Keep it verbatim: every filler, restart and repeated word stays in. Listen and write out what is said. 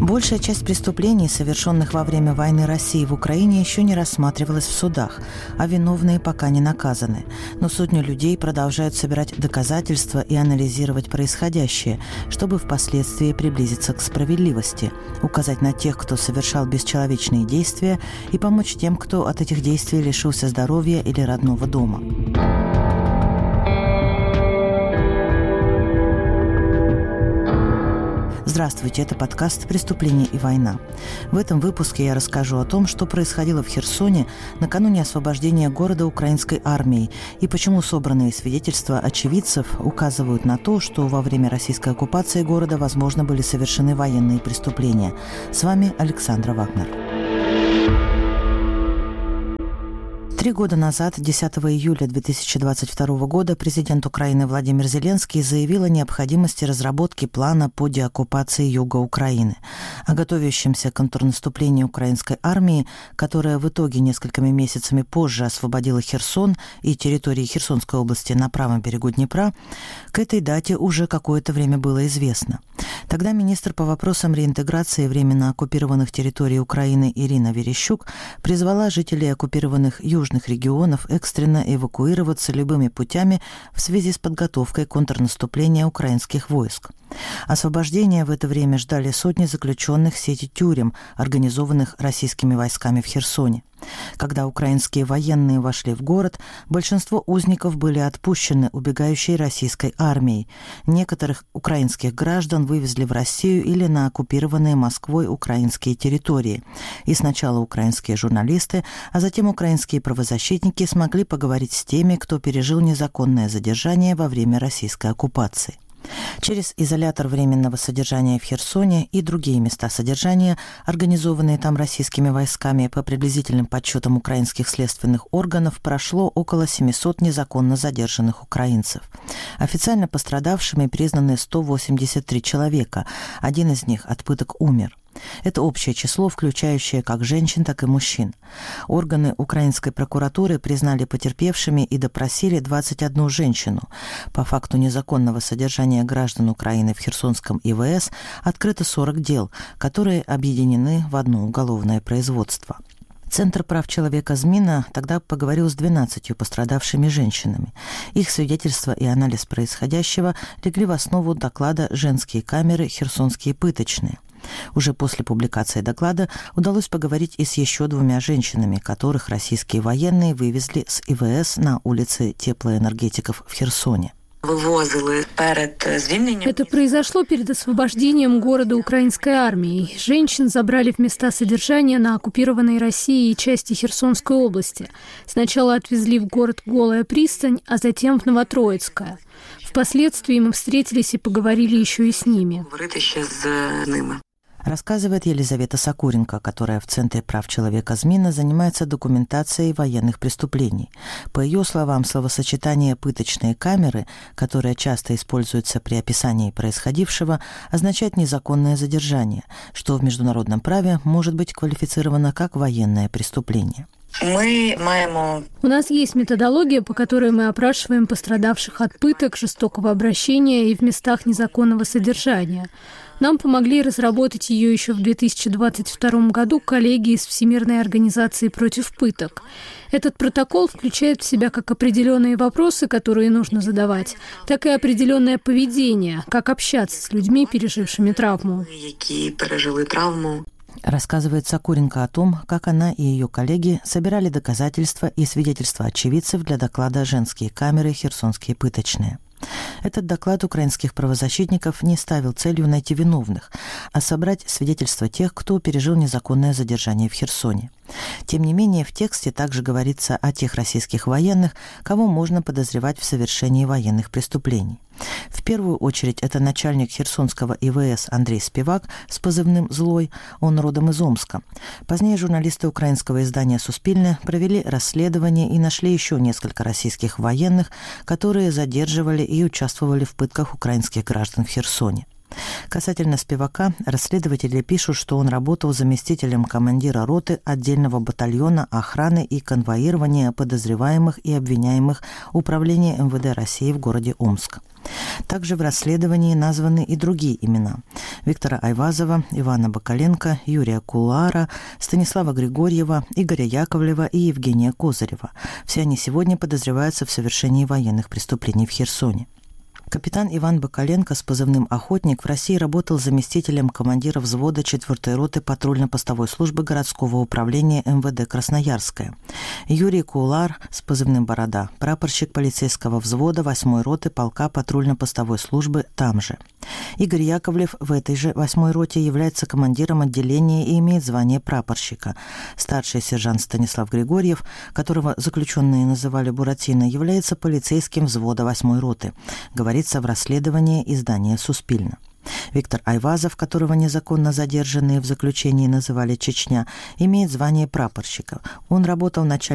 Большая часть преступлений, совершенных во время войны России в Украине, еще не рассматривалась в судах, а виновные пока не наказаны. Но сотни людей продолжают собирать доказательства и анализировать происходящее, чтобы впоследствии приблизиться к справедливости, указать на тех, кто совершал бесчеловечные действия, и помочь тем, кто от этих действий лишился здоровья или родного дома. Здравствуйте, это подкаст «Преступление и война». В этом выпуске я расскажу о том, что происходило в Херсоне накануне освобождения города украинской армией и почему собранные свидетельства очевидцев указывают на то, что во время российской оккупации города, возможно, были совершены военные преступления. С вами Александра Вагнер. Три года назад, десятого июля две тысячи двадцать второго года, президент Украины Владимир Зеленский заявил о необходимости разработки плана по деоккупации юга Украины, о готовящемся контрнаступлении украинской армии, которая в итоге несколькими месяцами позже освободила Херсон и территории Херсонской области на правом берегу Днепра. К этой дате уже какое-то время было известно. Тогда министр по вопросам реинтеграции временно оккупированных территорий Украины Ирина Верещук призвала жителей оккупированных южных регионов экстренно эвакуироваться любыми путями в связи с подготовкой контрнаступления украинских войск. Освобождения в это время ждали сотни заключенных сети тюрем, организованных российскими войсками в Херсоне. Когда украинские военные вошли в город, большинство узников были отпущены убегающей российской армией. Некоторых украинских граждан вывезли в Россию или на оккупированные Москвой украинские территории. И сначала украинские журналисты, а затем украинские правозащитники смогли поговорить с теми, кто пережил незаконное задержание во время российской оккупации. Через изолятор временного содержания в Херсоне и другие места содержания, организованные там российскими войсками, по приблизительным подсчетам украинских следственных органов, прошло около семисот незаконно задержанных украинцев. Официально пострадавшими признаны сто восемьдесят три человека, один из них от пыток умер. Это общее число, включающее как женщин, так и мужчин. Органы украинской прокуратуры признали потерпевшими и допросили двадцать одну женщину. По факту незаконного содержания граждан Украины в Херсонском И В С открыто сорок дел, которые объединены в одно уголовное производство. Центр прав человека ЗМИНа тогда поговорил с двенадцатью пострадавшими женщинами. Их свидетельства и анализ происходящего легли в основу доклада «Женские камеры. Херсонские пыточные». Уже после публикации доклада удалось поговорить и с еще двумя женщинами, которых российские военные вывезли с И В С на улице теплоэнергетиков в Херсоне. Это произошло перед освобождением города украинской армией. Женщин забрали в места содержания на оккупированной Россией части Херсонской области. Сначала отвезли в город Голая пристань, а затем в Новотроицкое. Впоследствии мы встретились и поговорили еще и с ними. Рассказывает Елизавета Сокуренко, которая в Центре прав человека ЗМИНа занимается документацией военных преступлений. По ее словам, словосочетание «пыточные камеры», которое часто используется при описании происходившего, означает незаконное задержание, что в международном праве может быть квалифицировано как военное преступление. Мы маем... У нас есть методология, по которой мы опрашиваем пострадавших от пыток, жестокого обращения и в местах незаконного содержания. Нам помогли разработать ее еще в две тысячи двадцать втором году коллеги из Всемирной организации против пыток. Этот протокол включает в себя как определенные вопросы, которые нужно задавать, так и определенное поведение, как общаться с людьми, пережившими травму. Рассказывает Сокуренко о том, как она и ее коллеги собирали доказательства и свидетельства очевидцев для доклада «Женские камеры. Херсонские пыточные». Этот доклад украинских правозащитников не ставил целью найти виновных, а собрать свидетельства тех, кто пережил незаконное задержание в Херсоне. Тем не менее, в тексте также говорится о тех российских военных, кого можно подозревать в совершении военных преступлений. В первую очередь это начальник Херсонского И В С Андрей Спивак с позывным «Злой», он родом из Омска. Позднее журналисты украинского издания «Суспильне» провели расследование и нашли еще несколько российских военных, которые задерживали и участвовали в пытках украинских граждан в Херсоне. Касательно Спивака, расследователи пишут, что он работал заместителем командира роты отдельного батальона охраны и конвоирования подозреваемых и обвиняемых Управления эм вэ дэ России в городе Омск. Также в расследовании названы и другие имена: Виктора Айвазова, Ивана Бакаленко, Юрия Кулара, Станислава Григорьева, Игоря Яковлева и Евгения Козырева. Все они сегодня подозреваются в совершении военных преступлений в Херсоне. Капитан Иван Бакаленко с позывным «Охотник» в России работал заместителем командира взвода четвёртой роты патрульно-постовой службы городского управления эм вэ дэ Красноярская. Юрий Кулар с позывным «Борода», прапорщик полицейского взвода восьмой роты полка патрульно-постовой службы там же. Игорь Яковлев в этой же восьмой роте является командиром отделения и имеет звание прапорщика. Старший сержант Станислав Григорьев, которого заключенные называли Буратино, является полицейским взвода восьмой роты. Говорится в расследовании издания «Суспильно». Виктор Айвазов, которого незаконно задержанные в заключении называли «Чечня», имеет звание прапорщика. Он работал начальником